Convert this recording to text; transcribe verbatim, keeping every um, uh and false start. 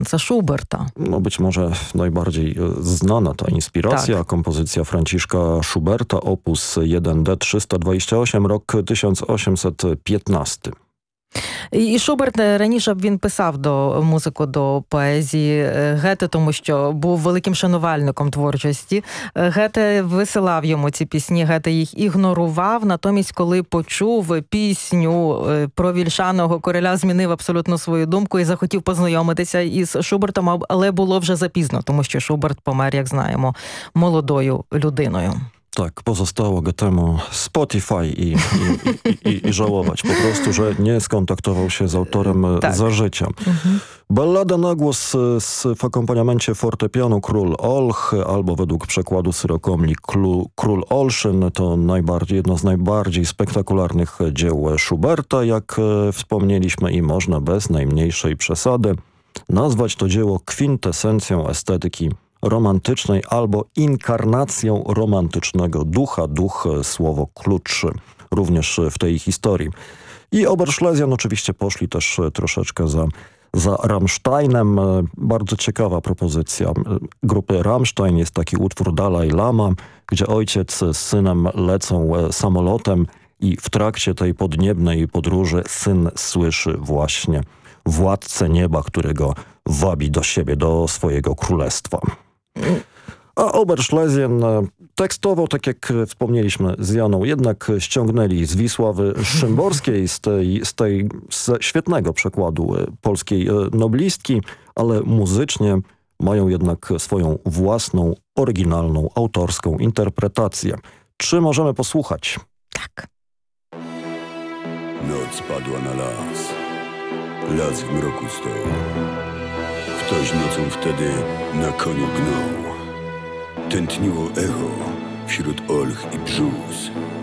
Це Шуберта. No być może najbardziej znana ta inspiracja, tak. kompozycja Franciszka Schuberta, opus jeden D trzysta dwadzieścia osiem, rok tysiąc osiemset piętnasty. І Шуберт раніше він писав до музику до поезії Гете, тому що був великим шанувальником творчості. Гете висилав йому ці пісні, Гете їх ігнорував, натомість, коли почув пісню про вільшаного короля, змінив абсолютно свою думку і захотів познайомитися із Шубертом, але було вже запізно, тому що Шуберт помер, як знаємо, молодою людиною. Tak, pozostało Goethemu Spotify i, i, i, i, i żałować po prostu, że nie skontaktował się z autorem tak. za życia. Mhm. Ballada na głos z, w akompaniamencie fortepianu Król Olch, albo według przekładu Syrokomli Król Olszyn, to najbardziej, jedno z najbardziej spektakularnych dzieł Schuberta, jak wspomnieliśmy, i można bez najmniejszej przesady nazwać to dzieło kwintesencją estetyki romantycznej albo inkarnacją romantycznego ducha. Duch, słowo klucz również w tej historii. I Oberschlesian oczywiście poszli też troszeczkę za, za Rammsteinem. Bardzo ciekawa propozycja grupy Rammstein. Jest taki utwór Dalaj Lama, gdzie ojciec z synem lecą samolotem i w trakcie tej podniebnej podróży syn słyszy właśnie władcę nieba, którego wabi do siebie, do swojego królestwa. A Oberschlesian tekstowo, tak jak wspomnieliśmy z Janą, jednak ściągnęli z Wisławy Szymborskiej, z tej, z tej z świetnego przekładu polskiej noblistki, ale muzycznie mają jednak swoją własną, oryginalną, autorską interpretację. Czy możemy posłuchać? Tak. Noc padła na las. Las w mroku stał. Ktoś nocą wtedy na koniu gnał. Tętniło echo wśród olch i brzus.